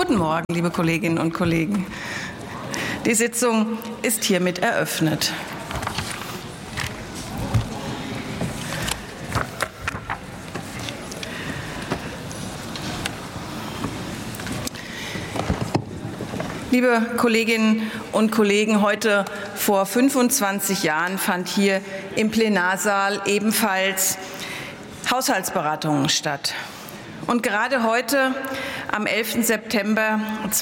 Guten Morgen, liebe Kolleginnen und Kollegen. Die Sitzung ist hiermit eröffnet. Liebe Kolleginnen und Kollegen, heute vor 25 Jahren fand hier im Plenarsaal ebenfalls Haushaltsberatungen statt. Und gerade heute, am 11. September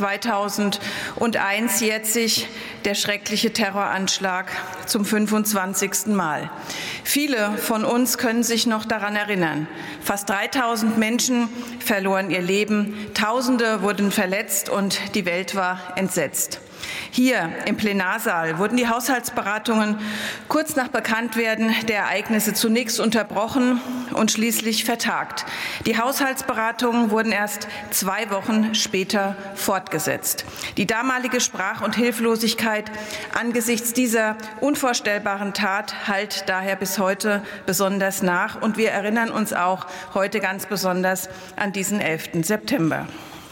2001, jährt sich der schreckliche Terroranschlag zum 25. Mal. Viele von uns können sich noch daran erinnern. Fast 3.000 Menschen verloren ihr Leben, Tausende wurden verletzt und die Welt war entsetzt. Hier im Plenarsaal wurden die Haushaltsberatungen kurz nach Bekanntwerden der Ereignisse zunächst unterbrochen und schließlich vertagt. Die Haushaltsberatungen wurden erst 2 Wochen später fortgesetzt. Die damalige Sprach- und Hilflosigkeit angesichts dieser unvorstellbaren Tat hallt daher bis heute besonders nach. Und wir erinnern uns auch heute ganz besonders an diesen 11. September.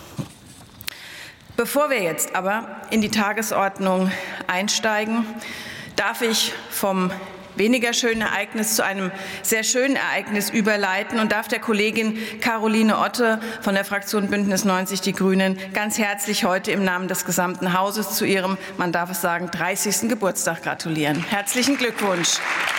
Bevor wir jetzt aber in die Tagesordnung einsteigen, darf ich vom weniger schönen Ereignis zu einem sehr schönen Ereignis überleiten und darf der Kollegin Caroline Otte von der Fraktion Bündnis 90 Die Grünen ganz herzlich heute im Namen des gesamten Hauses zu ihrem, man darf es sagen, 30. Geburtstag gratulieren. Herzlichen Glückwunsch.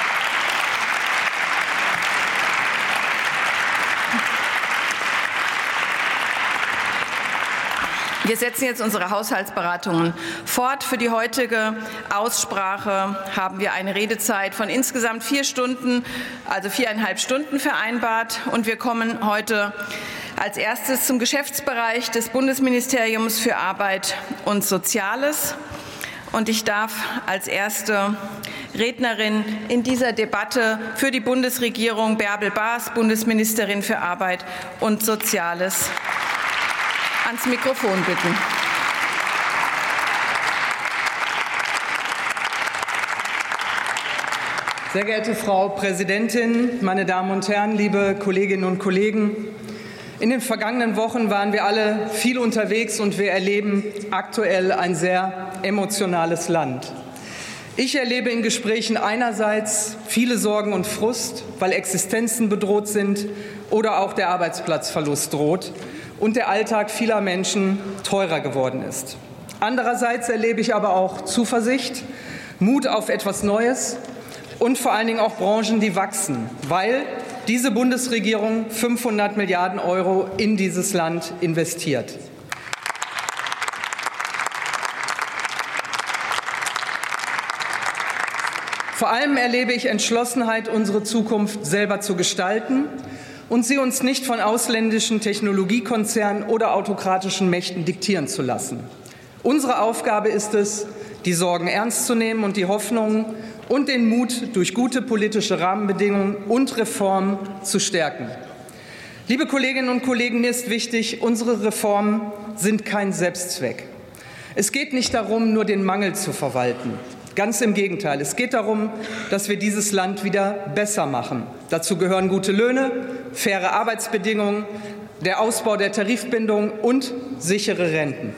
Wir setzen jetzt unsere Haushaltsberatungen fort. Für die heutige Aussprache haben wir eine Redezeit von insgesamt 4 Stunden, also 4,5 Stunden vereinbart. Und wir kommen heute als erstes zum Geschäftsbereich des Bundesministeriums für Arbeit und Soziales. Und ich darf als erste Rednerin in dieser Debatte für die Bundesregierung Bärbel Baas, Bundesministerin für Arbeit und Soziales, ans Mikrofon bitten. Sehr geehrte Frau Präsidentin, meine Damen und Herren, liebe Kolleginnen und Kollegen! In den vergangenen Wochen waren wir alle viel unterwegs und wir erleben aktuell ein sehr emotionales Land. Ich erlebe in Gesprächen einerseits viele Sorgen und Frust, weil Existenzen bedroht sind oder auch der Arbeitsplatzverlust droht und der Alltag vieler Menschen teurer geworden ist. Andererseits erlebe ich aber auch Zuversicht, Mut auf etwas Neues und vor allen Dingen auch Branchen, die wachsen, weil diese Bundesregierung 500 Milliarden € in dieses Land investiert. Vor allem erlebe ich Entschlossenheit, unsere Zukunft selber zu gestalten und sie uns nicht von ausländischen Technologiekonzernen oder autokratischen Mächten diktieren zu lassen. Unsere Aufgabe ist es, die Sorgen ernst zu nehmen und die Hoffnung und den Mut durch gute politische Rahmenbedingungen und Reformen zu stärken. Liebe Kolleginnen und Kollegen, mir ist wichtig, unsere Reformen sind kein Selbstzweck. Es geht nicht darum, nur den Mangel zu verwalten. Ganz im Gegenteil. Es geht darum, dass wir dieses Land wieder besser machen. Dazu gehören gute Löhne, faire Arbeitsbedingungen, der Ausbau der Tarifbindung und sichere Renten.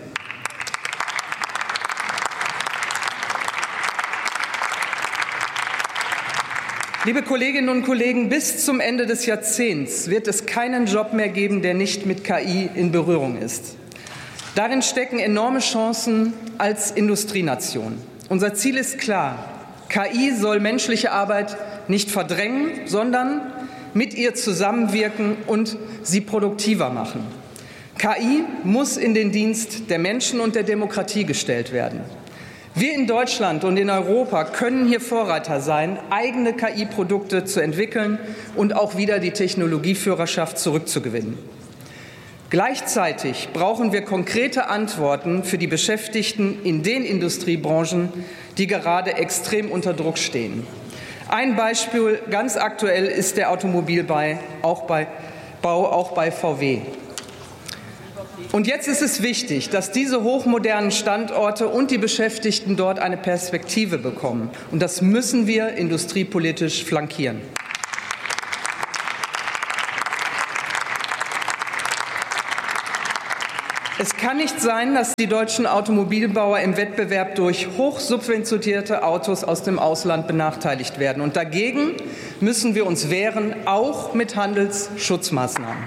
Liebe Kolleginnen und Kollegen, bis zum Ende des Jahrzehnts wird es keinen Job mehr geben, der nicht mit KI in Berührung ist. Darin stecken enorme Chancen als Industrienation. Unser Ziel ist klar. KI soll menschliche Arbeit nicht verdrängen, sondern mit ihr zusammenwirken und sie produktiver machen. KI muss in den Dienst der Menschen und der Demokratie gestellt werden. Wir in Deutschland und in Europa können hier Vorreiter sein, eigene KI-Produkte zu entwickeln und auch wieder die Technologieführerschaft zurückzugewinnen. Gleichzeitig brauchen wir konkrete Antworten für die Beschäftigten in den Industriebranchen, die gerade extrem unter Druck stehen. Ein Beispiel ganz aktuell ist der Automobilbau, auch bei VW. Und jetzt ist es wichtig, dass diese hochmodernen Standorte und die Beschäftigten dort eine Perspektive bekommen. Und das müssen wir industriepolitisch flankieren. Es kann nicht sein, dass die deutschen Automobilbauer im Wettbewerb durch hochsubventionierte Autos aus dem Ausland benachteiligt werden. Und dagegen müssen wir uns wehren, auch mit Handelsschutzmaßnahmen.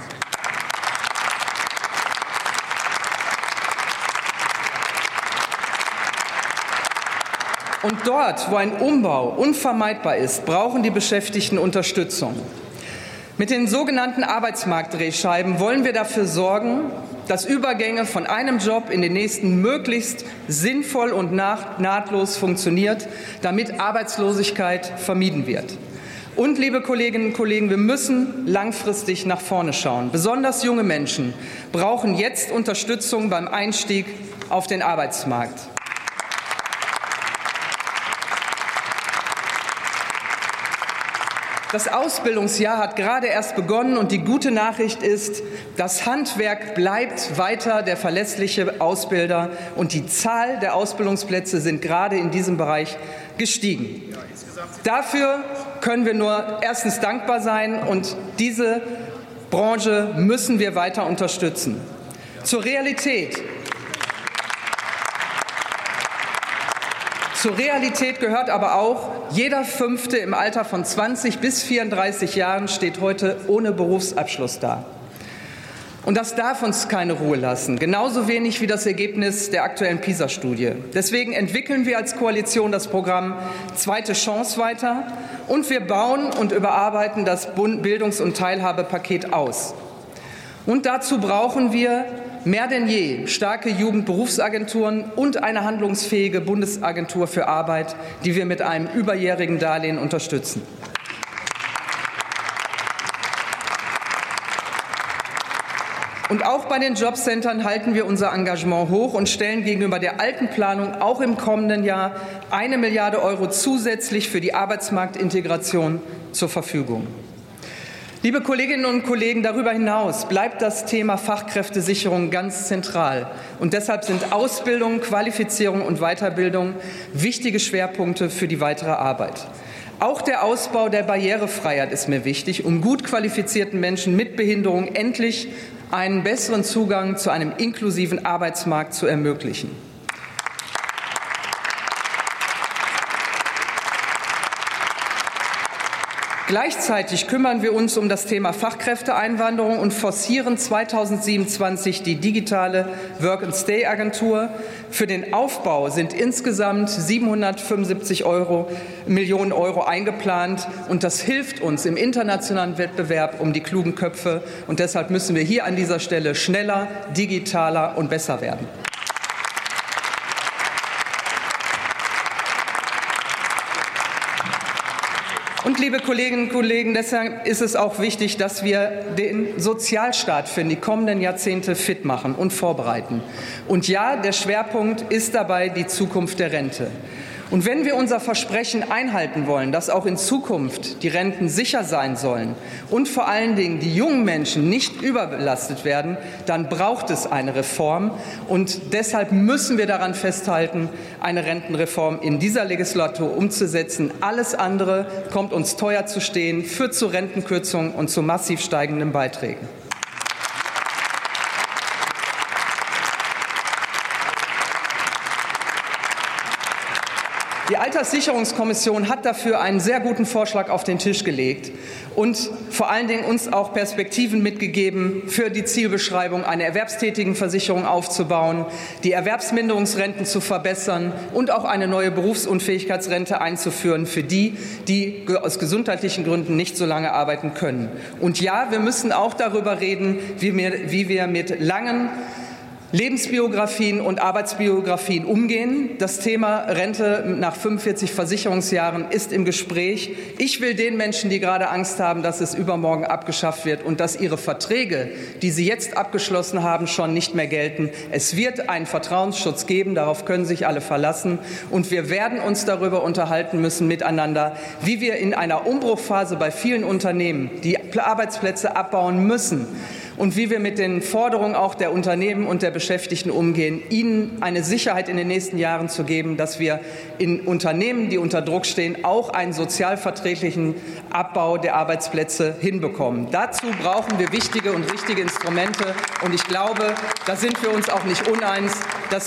Und dort, wo ein Umbau unvermeidbar ist, brauchen die Beschäftigten Unterstützung. Mit den sogenannten Arbeitsmarktdrehscheiben wollen wir dafür sorgen, dass Übergänge von einem Job in den nächsten möglichst sinnvoll und nahtlos funktioniert, damit Arbeitslosigkeit vermieden wird. Und, liebe Kolleginnen und Kollegen, wir müssen langfristig nach vorne schauen. Besonders junge Menschen brauchen jetzt Unterstützung beim Einstieg auf den Arbeitsmarkt. Das Ausbildungsjahr hat gerade erst begonnen und die gute Nachricht ist, das Handwerk bleibt weiter der verlässliche Ausbilder und die Zahl der Ausbildungsplätze sind gerade in diesem Bereich gestiegen. Dafür können wir nur erstens dankbar sein und diese Branche müssen wir weiter unterstützen. Zur Realität gehört aber auch, jeder Fünfte im Alter von 20 bis 34 Jahren steht heute ohne Berufsabschluss da. Und das darf uns keine Ruhe lassen, genauso wenig wie das Ergebnis der aktuellen PISA-Studie. Deswegen entwickeln wir als Koalition das Programm Zweite Chance weiter und wir bauen und überarbeiten das Bildungs- und Teilhabepaket aus. Und dazu brauchen wir mehr denn je starke Jugendberufsagenturen und eine handlungsfähige Bundesagentur für Arbeit, die wir mit einem überjährigen Darlehen unterstützen. Und auch bei den Jobcentern halten wir unser Engagement hoch und stellen gegenüber der alten Planung auch im kommenden Jahr 1 Milliarde € zusätzlich für die Arbeitsmarktintegration zur Verfügung. Liebe Kolleginnen und Kollegen, darüber hinaus bleibt das Thema Fachkräftesicherung ganz zentral. Und deshalb sind Ausbildung, Qualifizierung und Weiterbildung wichtige Schwerpunkte für die weitere Arbeit. Auch der Ausbau der Barrierefreiheit ist mir wichtig, um gut qualifizierten Menschen mit Behinderung endlich einen besseren Zugang zu einem inklusiven Arbeitsmarkt zu ermöglichen. Gleichzeitig kümmern wir uns um das Thema Fachkräfteeinwanderung und forcieren 2027 die digitale Work-and-Stay-Agentur. Für den Aufbau sind insgesamt 775 Millionen Euro eingeplant. Und das hilft uns im internationalen Wettbewerb um die klugen Köpfe. Und deshalb müssen wir hier an dieser Stelle schneller, digitaler und besser werden. Und, liebe Kolleginnen und Kollegen, deshalb ist es auch wichtig, dass wir den Sozialstaat für die kommenden Jahrzehnte fit machen und vorbereiten. Und ja, der Schwerpunkt ist dabei die Zukunft der Rente. Und wenn wir unser Versprechen einhalten wollen, dass auch in Zukunft die Renten sicher sein sollen und vor allen Dingen die jungen Menschen nicht überbelastet werden, dann braucht es eine Reform. Und deshalb müssen wir daran festhalten, eine Rentenreform in dieser Legislatur umzusetzen. Alles andere kommt uns teuer zu stehen, führt zu Rentenkürzungen und zu massiv steigenden Beiträgen. Die Alterssicherungskommission hat dafür einen sehr guten Vorschlag auf den Tisch gelegt und vor allen Dingen uns auch Perspektiven mitgegeben, für die Zielbeschreibung eine Erwerbstätigenversicherung aufzubauen, die Erwerbsminderungsrenten zu verbessern und auch eine neue Berufsunfähigkeitsrente einzuführen für die, die aus gesundheitlichen Gründen nicht so lange arbeiten können. Und ja, wir müssen auch darüber reden, wie wir mit langen Lebensbiografien und Arbeitsbiografien umgehen. Das Thema Rente nach 45 Versicherungsjahren ist im Gespräch. Ich will den Menschen, die gerade Angst haben, dass es übermorgen abgeschafft wird und dass ihre Verträge, die sie jetzt abgeschlossen haben, schon nicht mehr gelten. Es wird einen Vertrauensschutz geben, darauf können sich alle verlassen. Und wir werden uns darüber unterhalten müssen miteinander, wie wir in einer Umbruchphase bei vielen Unternehmen die Arbeitsplätze abbauen müssen und wie wir mit den Forderungen auch der Unternehmen und der Beschäftigten umgehen, ihnen eine Sicherheit in den nächsten Jahren zu geben, dass wir in Unternehmen, die unter Druck stehen, auch einen sozialverträglichen Abbau der Arbeitsplätze hinbekommen. Dazu brauchen wir wichtige und richtige Instrumente. Und ich glaube, da sind wir uns auch nicht uneins.